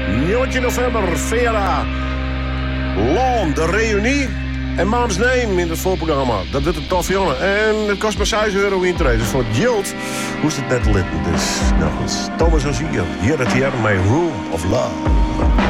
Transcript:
9 november, Vera. Lawn, de reunie. En Maams Neem in het voorprogramma. Dat doet het tof, jongen. En het kost maar €6 intreden. Dus voor het geld hoest het net litten. Dus nog eens. Thomas Ozier, hier het hier, My Room of Love.